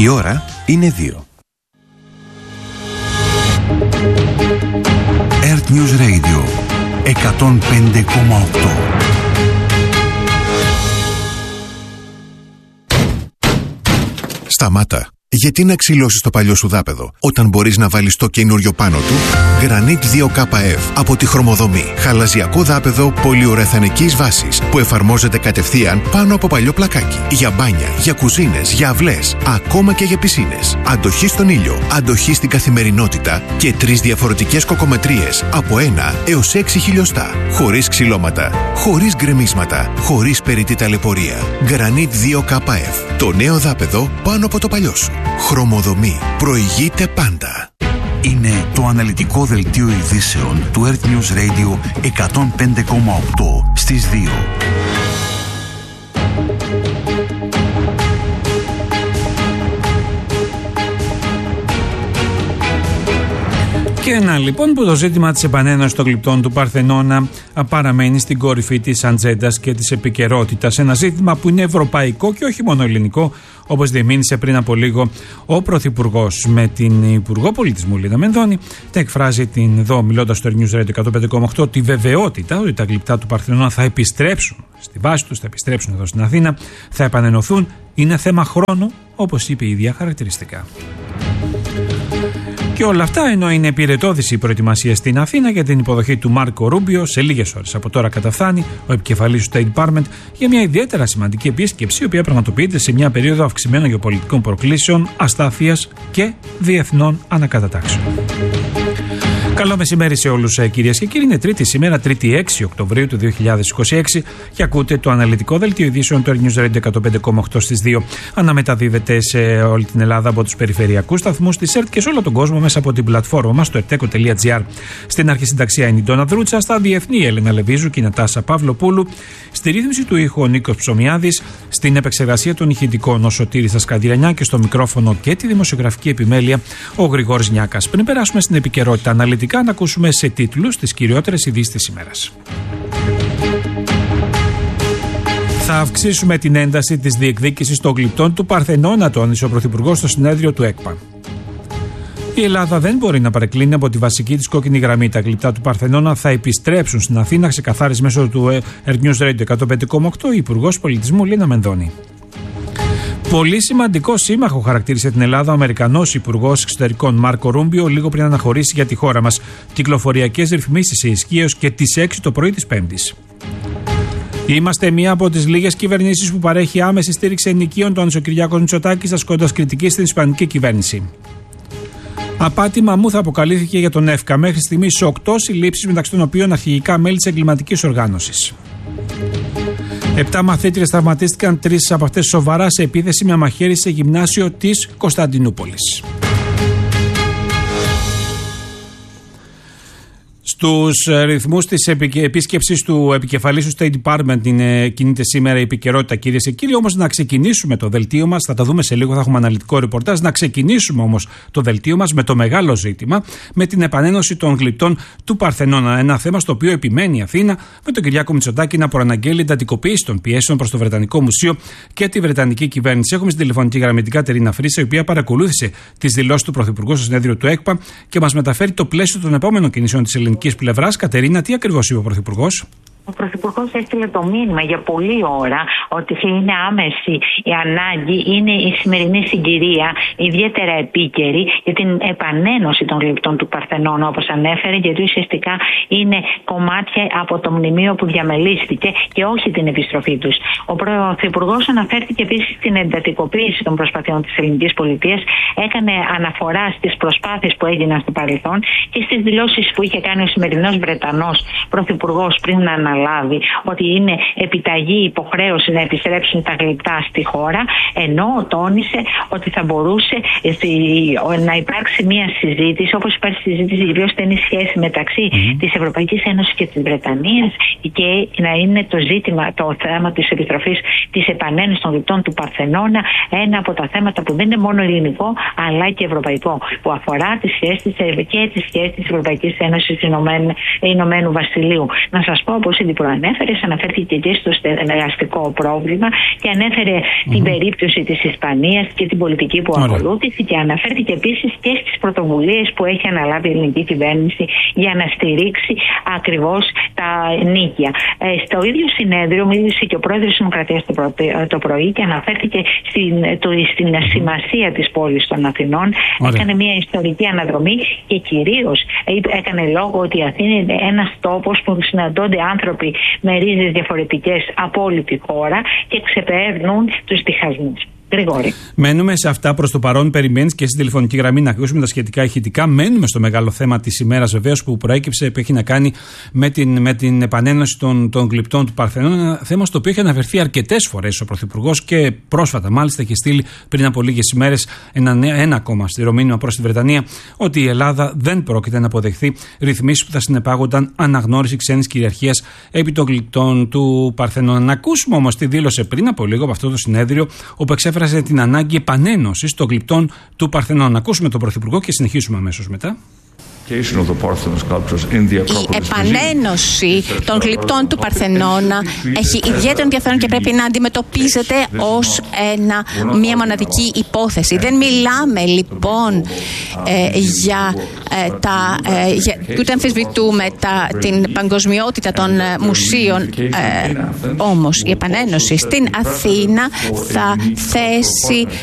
Η ώρα είναι 2. Earth News Radio 105,8. Σταμάτα. Γιατί να ξυλώσεις το παλιό σου δάπεδο, όταν μπορείς να βάλεις το καινούριο πάνω του? Granit 2KF από τη Χρωμοδομή. Χαλαζιακό δάπεδο πολυουρεθανικής βάσης που εφαρμόζεται κατευθείαν πάνω από παλιό πλακάκι. Για μπάνια, για κουζίνες, για αυλές, ακόμα και για πισίνες. Αντοχή στον ήλιο, αντοχή στην καθημερινότητα και 3 διαφορετικές κοκομετρίες από 1 έως 6 χιλιοστά. Χωρίς ξυλώματα, χωρίς γκρεμίσματα, χωρίς περιττή ταλαιπωρία. Granit 2KF. Το νέο δάπεδο πάνω από το παλιό σου. Χρωμοδομή. Προηγείται πάντα. Είναι το αναλυτικό δελτίο ειδήσεων του Earth News Radio 105,8 στις 2. Και να λοιπόν που το ζήτημα της επανένωσης των γλυπτών του Παρθενώνα παραμένει στην κορυφή της ατζέντας και της επικαιρότητας. Ένα ζήτημα που είναι ευρωπαϊκό και όχι μόνο ελληνικό, όπως διεμήνυσε πριν από λίγο ο Πρωθυπουργός. Με την Υπουργό Πολιτισμού Λίνα Μενδώνη τα εκφράζει εδώ μιλώντας στο News Radio 105,8 τη βεβαιότητα ότι τα γλυπτά του Παρθενώνα θα επιστρέψουν στη βάση τους, θα επιστρέψουν εδώ στην Αθήνα, θα επανενωθούν. Είναι θέμα χρόνου, όπως είπε η ίδια χαρακτηριστικά. Και όλα αυτά ενώ είναι επιρετώδης η προετοιμασία στην Αθήνα για την υποδοχή του Μάρκο Ρούμπιο. Σε λίγες ώρες από τώρα καταφθάνει ο επικεφαλής του State Department για μια ιδιαίτερα σημαντική επίσκεψη, η οποία πραγματοποιείται σε μια περίοδο αυξημένων γεωπολιτικών προκλήσεων, αστάθειας και διεθνών ανακατατάξεων. Καλό μεσημέρι σε όλους, κυρίες και κύριοι. Είναι Τρίτη σήμερα, 3η 6 Οκτωβρίου του 2026 και ακούτε το αναλυτικό δελτίο ειδήσεων του Earth News Radio 105,8 στις 2. Αναμεταδίδεται σε όλη την Ελλάδα από τους περιφερειακούς σταθμούς της ΕΡΤ και σε όλο τον κόσμο μέσα από την πλατφόρμα μας, το erteco.gr. Στην αρχισυνταξία είναι η Ντόνα Δρούτσα, στα διεθνή η Έλενα Λεβίζου και η Νατάσα Παυλοπούλου, στη ρύθμιση του ήχου ο Νίκος Ψωμιάδης, στην επεξεργασία των ηχητικών ο Σωτήρης Ασκαντιρανιά και στο μικρόφωνο και τη δημοσιογραφική επιμέλεια ο Γρηγόρης Νιάκας. Πριν περάσουμε στην επικαιρότητα αναλυτικά, να ακούσουμε σε τίτλους τις κυριότερες ειδήσεις της ημέρας. Θα αυξήσουμε την ένταση της διεκδίκησης των γλυπτών του Παρθενώνα, τόνισε ο Πρωθυπουργός στο συνέδριο του ΕΚΠΑ. Η Ελλάδα δεν μπορεί να παρεκκλίνει από τη βασική της κόκκινη γραμμή. Τα γλυπτά του Παρθενώνα θα επιστρέψουν στην Αθήνα, ξεκαθάρισε μέσω του Earth News Radio 105,8 η Υπουργός Πολιτισμού Λίνα Μενδώνη. Πολύ σημαντικό σύμμαχο χαρακτήρισε την Ελλάδα ο Αμερικανός Υπουργός Εξωτερικών Μάρκο Ρούμπιο λίγο πριν αναχωρήσει για τη χώρα μας. Κυκλοφοριακές ρυθμίσεις σε ισχύω και τις 6 το πρωί της Πέμπτης. Είμαστε μία από τις λίγες κυβερνήσεις που παρέχει άμεση στήριξη ενοικίων, τόνισε ο Κυριάκος Μητσοτάκης, ασκώντας κριτική στην ισπανική κυβέρνηση. Απάτη μαμούθα αποκαλύφθηκε για τον ΕΦΚΑ. Μέχρι στιγμής 8 συλλήψεις, μεταξύ των οποίων αρχηγικά μέλη της εγκληματικής οργάνωσης. 7 μαθήτριες τραυματίστηκαν, 3 από αυτές σοβαρά σε επίθεση με μαχαίρι σε γυμνάσιο της Κωνσταντινούπολης. Στους ρυθμούς της επίσκεψης του επικεφαλής του State Department κινείται σήμερα η επικαιρότητα, κυρίες και κύριοι. Όμως να ξεκινήσουμε το δελτίο μας, θα τα δούμε σε λίγο, θα έχουμε αναλυτικό ρεπορτάζ. Να ξεκινήσουμε όμως το δελτίο μας με το μεγάλο ζήτημα, με την επανένωση των γλυπτών του Παρθενώνα. Ένα θέμα στο οποίο επιμένει η Αθήνα, με τον Κυριάκο Μητσοτάκη να προαναγγέλει εντατικοποίηση των πιέσεων προς το Βρετανικό Μουσείο και τη Βρετανική κυβέρνηση. Έχουμε στην τηλεφωνική γραμμή την Κατερίνα Φρύσα, η οποία παρακολούθησε τις δηλώσεις του Πρωθυπουργού στο συνέδριο του ΕΚΠΑ και μας μεταφέρει το πλαίσιο των επόμενων κινήσεων της ελληνικής πλευράς. Κατερίνα, τι ακριβώς είπε ο Πρωθυπουργός? Ο Πρωθυπουργός έστειλε το μήνυμα για πολλή ώρα ότι είναι άμεση η ανάγκη, είναι η σημερινή συγκυρία ιδιαίτερα επίκαιρη για την επανένωση των γλυπτών του Παρθενώνα, όπως ανέφερε, γιατί ουσιαστικά είναι κομμάτια από το μνημείο που διαμελίστηκε και όχι την επιστροφή τους. Ο Πρωθυπουργός αναφέρθηκε επίσης στην εντατικοποίηση των προσπαθειών της ελληνικής πολιτείας, έκανε αναφορά στις προσπάθειες που έγιναν στο παρελθόν και στις δηλώσεις που είχε κάνει ο σημερινός Βρετανός Πρωθυπουργός πριν να αναλάβει ότι είναι επιταγή, υποχρέωση να επιστρέψουν τα γλυπτά στη χώρα, ενώ τόνισε ότι θα μπορούσε να υπάρξει μια συζήτηση, όπως υπάρχει συζήτηση για πιο στενή σχέση μεταξύ της Ευρωπαϊκής Ένωσης και της Βρετανίας, και να είναι το ζήτημα, το θέμα της επιστροφής, της επανένωσης των γλυπτών του Παρθενώνα, ένα από τα θέματα που δεν είναι μόνο ελληνικό αλλά και ευρωπαϊκό, που αφορά τις σχέσεις και τις σχέσεις της Ευρωπαϊκής Ένωσης Ηνωμένου Βασιλείου. Να σας πω, όπως ήδη προανέφερες, αναφέρθηκε και στο στεγαστικό πρόβλημα και ανέφερε την περίπτωση της Ισπανίας και την πολιτική που ακολούθησε και αναφέρθηκε επίσης και στις πρωτοβουλίες που έχει αναλάβει η ελληνική κυβέρνηση για να στηρίξει ακριβώς τα νίκια. Στο ίδιο συνέδριο μίλησε και ο πρόεδρος της Δημοκρατίας το πρωί και αναφέρθηκε στην σημασία της πόλης των Αθηνών. Έκανε μια ιστορική αναδρομή και κυρίως έκανε λόγο ότι η Αθήνα είναι ένας τόπος που συναντώνται άνθρωποι με ρίζες διαφορετικές από όλη τη χώρα και ξεπερνούν τους διχασμούς. Γρηγόρη. Μένουμε σε αυτά προς το παρόν. Περιμένεις και στη τηλεφωνική γραμμή να ακούσουμε τα σχετικά ηχητικά. Μένουμε στο μεγάλο θέμα της ημέρας, βεβαίως, που προέκυψε, που έχει να κάνει με την επανένωση των γλυπτών του Παρθενώνα. Ένα θέμα στο οποίο έχει αναφερθεί αρκετές φορές ο Πρωθυπουργός και πρόσφατα, μάλιστα, έχει στείλει πριν από λίγες ημέρες ένα ακόμα στηρό μήνυμα προς τη Βρετανία ότι η Ελλάδα δεν πρόκειται να αποδεχθεί ρυθμίσεις που θα συνεπάγονταν αναγνώριση ξένης κυριαρχίας επί των γλυπτών του Παρθενώνα. Να ακούσουμε όμως τι δήλωσε πριν από λίγο από αυτό το συνέδριο, όπου εξέφερε την ανάγκη επανένωσης των γλυπτών του Παρθενώνα. Να ακούσουμε τον Πρωθυπουργό και συνεχίσουμε αμέσως μετά. Η επανένωση των γλυπτών του Παρθενώνα έχει ιδιαίτερο ενδιαφέρον και πρέπει να αντιμετωπίζεται ως μια μοναδική υπόθεση. Δεν μιλάμε λοιπόν ούτε αμφισβητούμε την παγκοσμιότητα των μουσείων, όμως η επανένωση στην Αθήνα θα θέσει